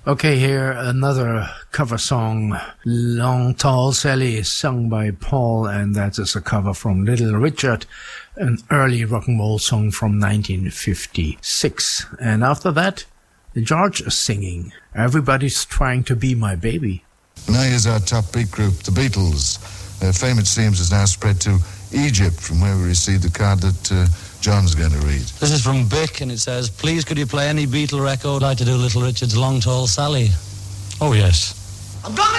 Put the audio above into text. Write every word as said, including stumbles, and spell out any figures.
Okay, here another cover song, Long Tall Sally, sung by Paul, and that is a cover from Little Richard, an early rock and roll song from nineteen fifty-six. And after that, George is singing, Everybody's Trying to Be My Baby. Now here's our top beat group, the Beatles. Their fame, it seems, has now spread to Egypt, from where we received the card that uh, John's going to read. This is from Bick, and it says, please could you play any Beatle record? I'd like to do Little Richard's Long Tall Sally. Oh, yes. I'm gonna